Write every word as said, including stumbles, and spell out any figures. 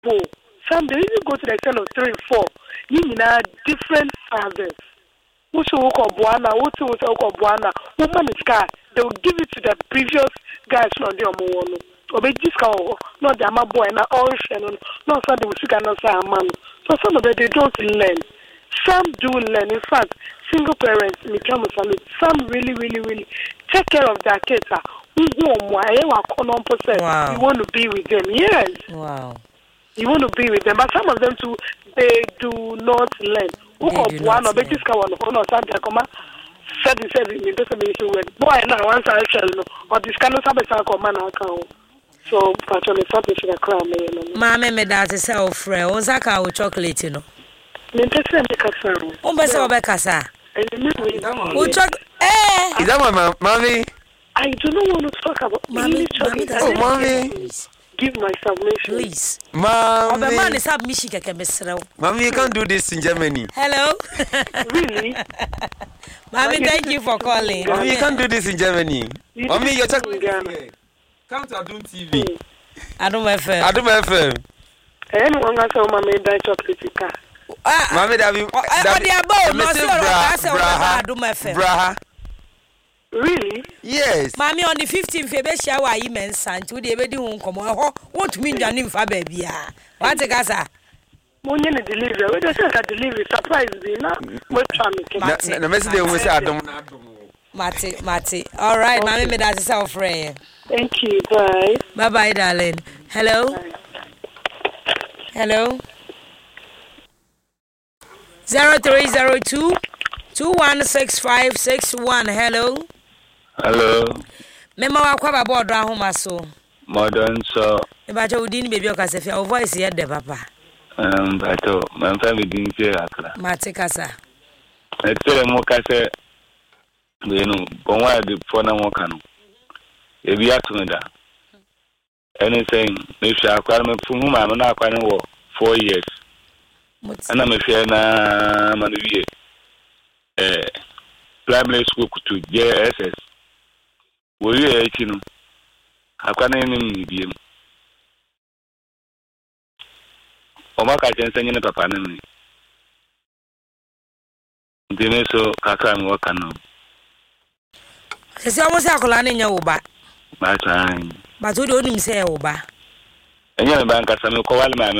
four. Some they even go to the extent of three, four. You know, different fathers. Who so called Buana, who so called Buana, woman is car, they will give it to the previous guys from the Omono. Or they discount, not the Ama boy, and all Shannon, not some they will see another man. So some of them they don't learn. Some do learn. In fact, single parents, some really, really, really take care of their kids. Wow. You want to be with them. Yes. Wow. You want to be with them. But some of them too, they do not learn. Who of one or betis one or something come seven seven in this mission word. Boy now once I shall know or this kind of sabbath man account. So actually something should crown me. Mamma me that is self free. On Zaka with chocolate, you know. Mentessa make a sound. On Bessa Becassa. Who chocolate? Eh? Is that my mommy? I do not want to talk about mommy. Oh, mommy. Give my submission. Please. Mommy. The man is up Michigan can be slow. Mommy, you can't do this in Germany. Hello? Really? Mommy, thank you for calling. Mommy, you can't do this in Germany. You Mommy, you're talking Ghana. Come to Adum T V. Adum F M. Adum F M. Anyone has a mommy die chocolate car. Ah, mommy, that be. Oh, they are both. No, sir, Adum F M. Braha. Really? Yes. Mommy, on the fifteenth, you be shower immense and to the baby won't come on. What mean your name for baby? What's a casa? Money delivery. We just had a delivery surprise. What time? The message they will say, I don't know. Mati, Mati. All right, okay. Mommy, me that's self free. Thank you. Bye. Bye bye, darling. Hello? Bye. Hello? zero three zero two two one six five six one. Hello? Hello. Mema wa kwa babo odra homa so. Modern so. E ba jo udin baby o ka se fia o voice ye de papa. Um bato, man fa me din se akra. Mati kasa. E tere mo ka se we no bon wa de fo na mo ka no. E bi atu da. Anything me sha akwa me fu hu ma no na akwa ne wo four years. Ana me fia na manuwie. Eh primary school to J S S. Wo yi e chi no. Akwa na ni mi biem. O ma ka chense ni papa na mi. Ndine so kaka mi waka no. Se o mo se akola na nya wo ba. Ba tan. Ba to do nim se e wo ba. Enya ba nka sa me ko wale ma